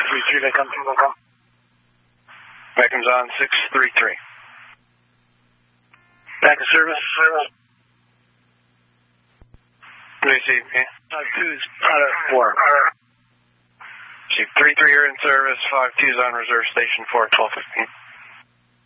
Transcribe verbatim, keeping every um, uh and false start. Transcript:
three three, that comes from come. Beckham's on six three three. Back in service. Service. Receive, yeah. Five two's out of four. Receive three three, you're in service. Five two's on reserve station four, twelve fifteen.